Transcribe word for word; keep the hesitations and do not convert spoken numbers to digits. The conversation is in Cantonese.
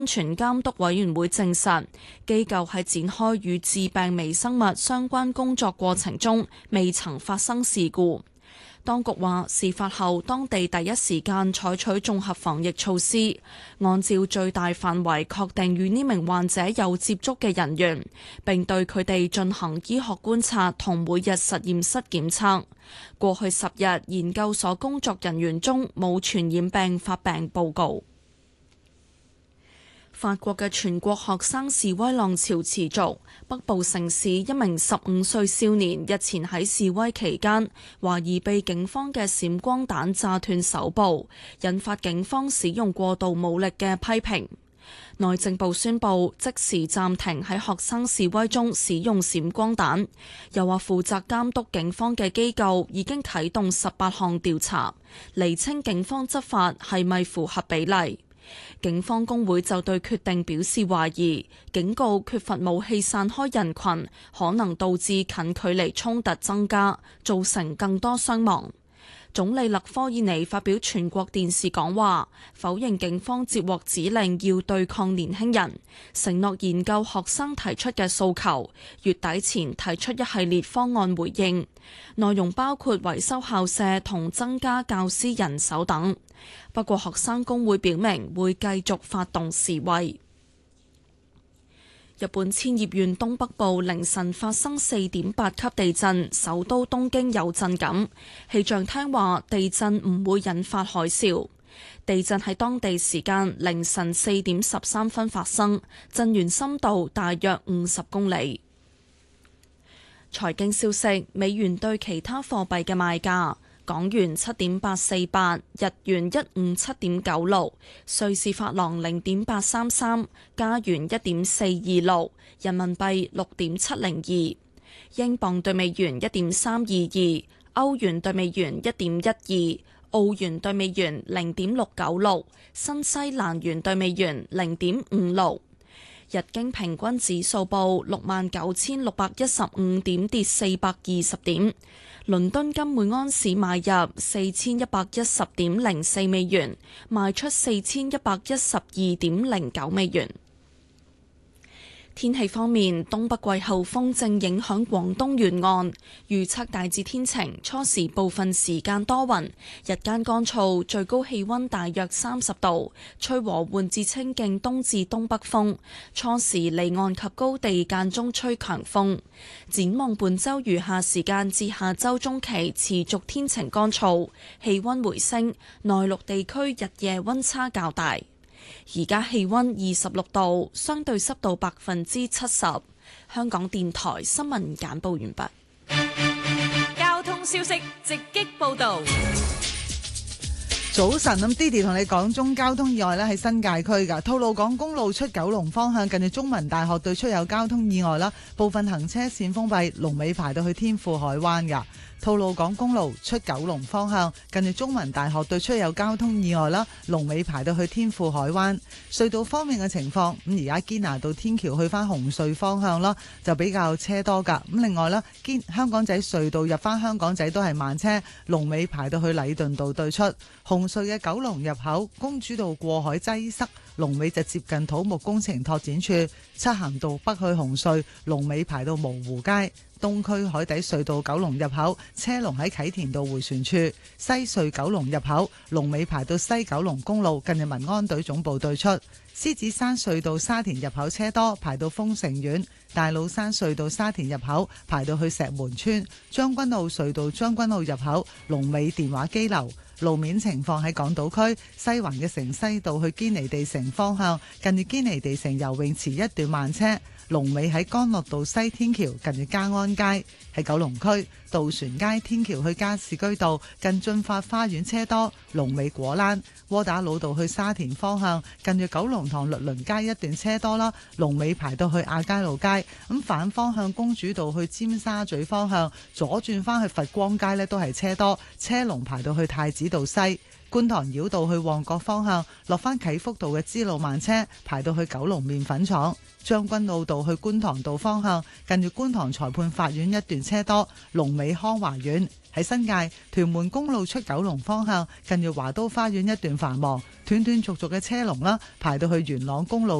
安全監督委員會證實，機構喺展開與致病微生物相關工作過程中，未曾發生事故。當局話，事發後當地第一時間採取綜合防疫措施，按照最大範圍確定與呢名患者有接觸嘅人員，並對佢哋進行醫學觀察同每日實驗室檢測。過去十日，研究所工作人員中冇傳染病發病報告。法國嘅全國學生示威浪潮持續，北部城市一名十五歲少年日前喺示威期間，懷疑被警方嘅閃光彈炸斷手部，引發警方使用過度武力嘅批評。內政部宣布即時暫停喺學生示威中使用閃光彈，又話負責監督警方嘅機構已經啟動十八項調查，釐清警方執法係咪符合比例。警方工會就對決定表示懷疑，警告缺乏武器散開人群，可能導致近距離衝突增加，造成更多傷亡。總理勒科爾尼發表全國電視講話，否認警方接獲指令要對抗年輕人，承諾研究學生提出嘅訴求，月底前提出一系列方案回應，內容包括維修校舍同增加教師人手等。不過學生工會表明會繼續發動示威。日本千葉縣東北部凌晨發生四點八級地震，首都東京有震感。氣象廳話地震唔會引發海嘯。地震喺當地時間凌晨四點十三分發生，震源深度大約五十公里。財經消息，美元對其他貨幣嘅賣價。港元七點八四八，日元一五七點九六，瑞士法郎零點八三三，加元一點四二六，人民幣六點七零二，英鎊對美元一點三二二，歐元對美元一點一二，澳元對美元零點六九六，新西蘭元對美元零點五六。日經平均指數報六萬九千六百一十五點，跌四百二十點。倫敦金每安士買入四千一百一十點零四美元，賣出四千一百一十二點零九美元。天氣方面，東北季候風正影響廣東沿岸，預測大致天晴，初時部分時間多雲，日間乾燥，最高氣溫大約三十度，吹和緩至清勁東至東北風，初時離岸及高地間中吹強風。展望本週餘下時間至下週中期持續天晴乾燥，氣溫回升，內陸地區日夜溫差較大。而家氣溫二十六度，相對濕度百分之七十。香港電台新聞簡報完畢。 交通消息直擊報道。 早晨，咁 Didi 同你講中交通意外咧，喺新界區噶吐露港公路出九龍方向，近住中文大學對出有交通意外啦，部分行車線封閉，龍尾排到去天富海灣噶。吐露港公路出九龍方向，近住中文大學對出有交通意外啦，龍尾排到去天富海灣。隧道方面嘅情況，咁而家堅拿道天橋去翻紅隧方向啦，就比較車多噶。咁另外啦，堅香港仔隧道入翻香港仔都係慢車，龍尾排到去禮頓道對出。紅隧嘅九龍入口公主道過海擠塞，龍尾就接近土木工程拓展處。漆咸道北去紅隧，龍尾排到蕪湖街。東區海底隧道九龍入口車龍喺啟田道迴旋處。西隧九龍入口龍尾排到西九龍公路近住民安隊總部對出。獅子山隧道沙田入口車多，排到豐盛苑。大老山隧道沙田入口排到去石門村。將軍澳隧道將軍澳入口龍尾電話機樓。路面情況喺港島區西環嘅城西道去堅尼地城方向，近住堅尼地城游泳池一段慢車。龍尾喺干諾道西天橋近住嘉安街。喺九龍區渡船街天橋去加士居道近駿發花園車多，龍尾果欄。窩打老道去沙田方向近住九龍塘律倫街一段車多啦，龍尾排到去亞皆老街。咁反方向公主道去尖沙咀方向左轉返去佛光街呢都係車多，車龍排到去太子道西。 觀塘繞道去旺角方向落返啟福道嘅支路慢車排到去九龍麵粉廠。將軍澳道去觀塘道方向近住觀塘裁判法院一段車多，龍尾康華苑。喺新界屯門公路出九龍方向近住華都花園一段繁忙，斷斷續續嘅車龍啦，排到去元朗公路